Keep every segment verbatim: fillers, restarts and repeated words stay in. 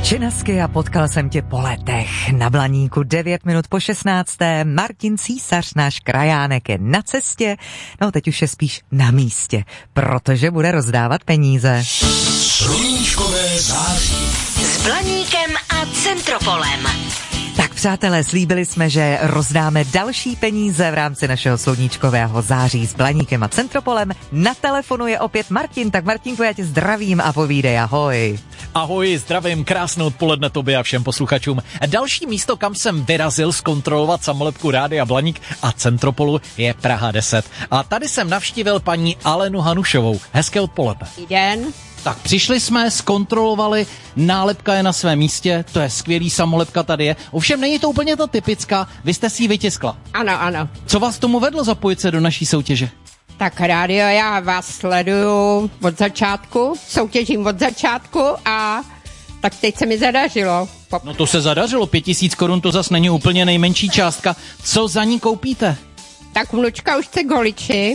Činasky a potkal jsem tě po letech. Na Blaníku devět minut po šestnácté. Martin Císař, náš krajánek, je na cestě. No teď už je spíš na místě, protože bude rozdávat peníze. Sluníčkové září. S Blaníkem a Centropolem. Tak přátelé, slíbili jsme, že rozdáme další peníze v rámci našeho sluníčkového září s Blaníkem a Centropolem. Na telefonu je opět Martin, tak Martinku, já tě zdravím a povídej, ahoj. Ahoj, zdravím, krásné odpoledne tobě a všem posluchačům. Další místo, kam jsem vyrazil zkontrolovat samolepku Rádia Blaník a Centropolu, je Praha deset. A tady jsem navštívil paní Alenu Hanušovou. Hezké odpoledne. Dobrý den. Tak přišli jsme, zkontrolovali, nálepka je na svém místě, to je skvělý, samolepka tady je. Ovšem není to úplně ta typická, vy jste si ji vytiskla. Ano, ano. Co vás tomu vedlo zapojit se do naší soutěže? Tak rádio, já vás sleduju od začátku, soutěžím od začátku a tak teď se mi zadařilo. Pop- No to se zadařilo, pět tisíc korun to zas není úplně nejmenší částka. Co za ní koupíte? Tak vnučka už chce goliči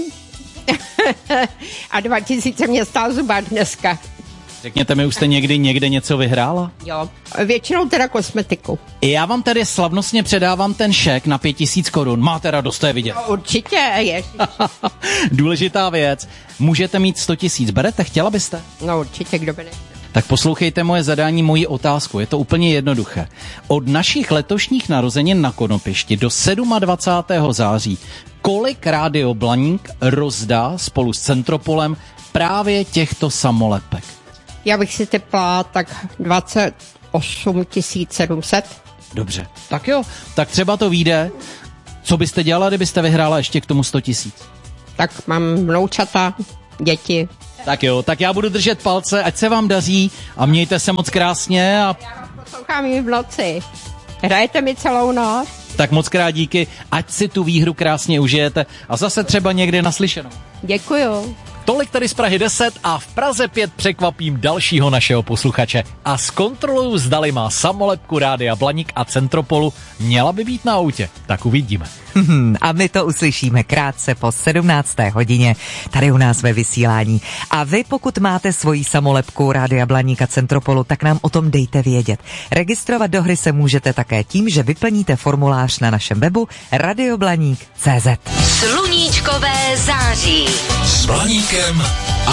a dva tisíce mě stál zubák dneska. Řekněte mi, už jste někdy někde něco vyhrála? Jo, většinou teda kosmetiku. Já vám tady slavnostně předávám ten šek na pět tisíc korun. Máte radost, to je vidět. No, určitě, ježiš. Důležitá věc. Můžete mít sto tisíc. Berete? Chtěla byste? No určitě, kdo by nechtěl. Tak poslouchejte moje zadání, moji otázku. Je to úplně jednoduché. Od našich letošních narozenin na Konopišti do dvacátého sedmého září kolik Rádio Blaník rozdá spolu s Centropolem právě těchto samolepek? Já bych si typla tak dvacet osm tisíc sedm set. Dobře. Tak jo, tak třeba to vyjde. Co byste dělala, kdybyste vyhrála ještě k tomu sto tisíc? Tak mám vnoučata, děti. Tak jo, tak já budu držet palce, ať se vám daří a mějte se moc krásně. A... Já vás poslouchám i v noci. Hrajete mi celou noc? Tak moc krát díky, ať si tu výhru krásně užijete a zase třeba někdy naslyšenou. Děkuju. Tolik tady z Prahy deset a v Praze pět překvapím dalšího našeho posluchače a zkontroluju, zdali má samolepku Rádia Blaník a Centropolu. Měla by být na autě, tak uvidíme. A my to uslyšíme krátce po sedmnácté hodině tady u nás ve vysílání. A vy, pokud máte svoji samolepku Rádia Blaník a Centropolu, tak nám o tom dejte vědět. Registrovat do hry se můžete také tím, že vyplníte formulář na našem webu radioblaník tečka cé zet. Sluníčkové září. S Blaníkem a